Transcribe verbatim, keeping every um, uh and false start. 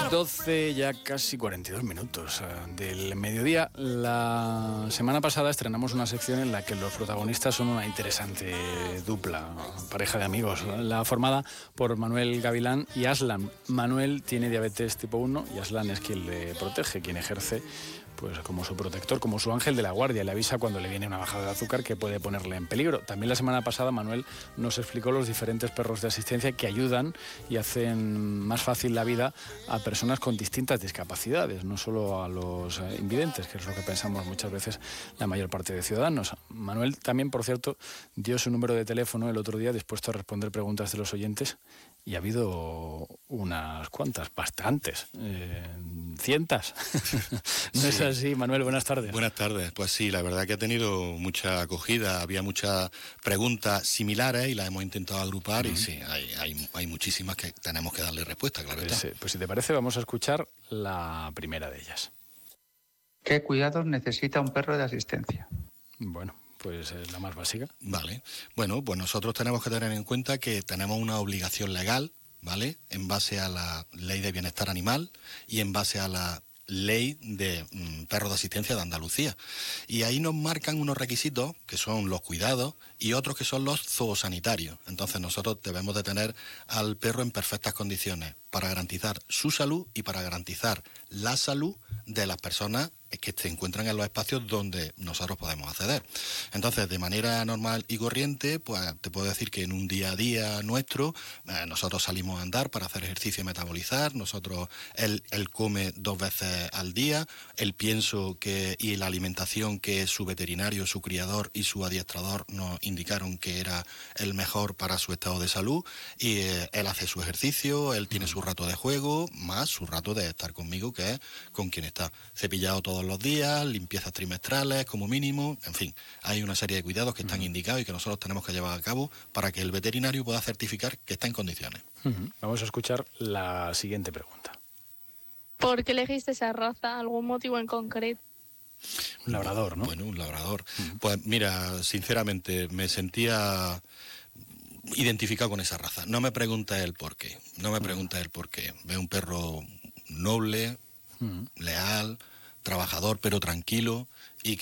doce, ya casi cuarenta y dos minutos del mediodía. La semana pasada estrenamos una sección en la que los protagonistas son una interesante dupla, pareja de amigos, la formada por Manuel Gavilán y Aslan. Manuel tiene diabetes tipo uno y Aslan es quien le protege, quien ejerce pues como su protector, como su ángel de la guardia. Le avisa cuando le viene una bajada de azúcar que puede ponerle en peligro. También la semana pasada Manuel nos explicó los diferentes perros de asistencia que ayudan y hacen más fácil la vida a personas con distintas discapacidades, no solo a los invidentes, que es lo que pensamos muchas veces la mayor parte de ciudadanos. Manuel también, por cierto, dio su número de teléfono el otro día dispuesto a responder preguntas de los oyentes, y ha habido unas cuantas, bastantes, eh, cientas. ¿No sí. es así, Manuel? Buenas tardes. Buenas tardes. Pues sí, la verdad que ha tenido mucha acogida, había muchas preguntas similares y las hemos intentado agrupar uh-huh. y sí, hay, hay, hay muchísimas que tenemos que darle respuesta, claro. Pues, eh, pues si te parece, vamos a escuchar la primera de ellas. ¿Qué cuidados necesita un perro de asistencia? Bueno, pues es la más básica. Vale. Bueno, pues nosotros tenemos que tener en cuenta que tenemos una obligación legal, ¿vale? En base a la Ley de Bienestar Animal y en base a la Ley de mm, Perros de Asistencia de Andalucía. Y ahí nos marcan unos requisitos que son los cuidados y otros que son los zoosanitarios. Entonces nosotros debemos de tener al perro en perfectas condiciones para garantizar su salud y para garantizar la salud de las personas que se encuentran en los espacios donde nosotros podemos acceder. Entonces, de manera normal y corriente, pues te puedo decir que en un día a día nuestro, eh, nosotros salimos a andar para hacer ejercicio y metabolizar, nosotros, él, él come dos veces al día, el pienso que y la alimentación que su veterinario, su criador y su adiestrador nos indicaron que era el mejor para su estado de salud, y eh, él hace su ejercicio, él tiene su rato de juego, más su rato de estar conmigo, que es con quien está cepillado todo los días, limpiezas trimestrales como mínimo, en fin, hay una serie de cuidados que están uh-huh. indicados y que nosotros tenemos que llevar a cabo para que el veterinario pueda certificar que está en condiciones. Uh-huh. Vamos a escuchar la siguiente pregunta. ¿Por qué elegiste esa raza? ¿Algún motivo en concreto? Un labrador, ¿no? Bueno, un labrador. Uh-huh. Pues mira, sinceramente me sentía identificado con esa raza. No me pregunta el por qué, no me pregunta el por qué. Veo un perro noble, uh-huh. leal, trabajador pero tranquilo, y